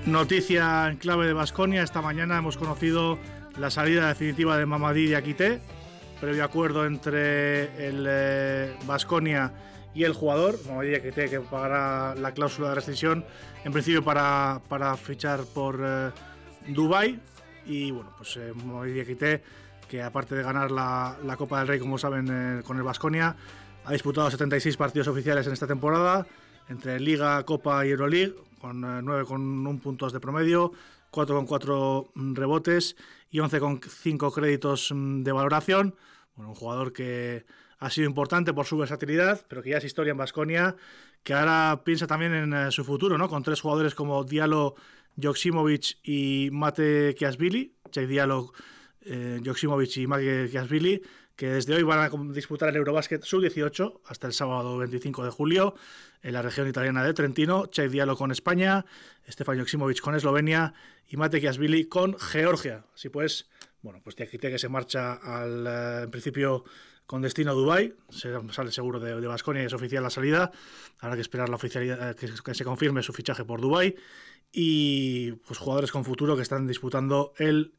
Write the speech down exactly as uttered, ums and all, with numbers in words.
Noticia en clave de Baskonia. Esta mañana hemos conocido la salida definitiva de Mamadi Diakité, previo acuerdo entre el Baskonia eh, y el jugador. Mamadi Diakité, que pagará la cláusula de rescisión en principio para, para fichar por eh, Dubái. Y bueno, pues eh, Mamadi Diakité, que aparte de ganar la, la Copa del Rey, como saben, eh, con el Baskonia, ha disputado setenta y seis partidos oficiales en esta temporada, entre Liga, Copa y Euroleague, con eh, nueve coma uno puntos de promedio, cuatro coma cuatro rebotes y once coma cinco créditos de valoración. Bueno, un jugador que ha sido importante por su versatilidad, pero que ya es historia en Baskonia, que ahora piensa también en eh, su futuro, ¿no? Con tres jugadores como Diallo, Joksimovic y Mate Kiasvili, Cheick Diallo, eh, Joksimovic y Mate Kiasvili, que desde hoy van a disputar el Eurobasket sub dieciocho hasta el sábado veinticinco de julio en la región italiana de Trentino. Cheick Diallo con España, Stefan Joksimovic con Eslovenia y Mate Kiasvili con Georgia. Así pues, bueno, pues Diakité, que se marcha al, eh, en principio con destino a Dubái, se sale seguro de Baskonia y es oficial la salida. Habrá que esperar la oficialidad, que, que se confirme su fichaje por Dubái. Y pues jugadores con futuro que están disputando el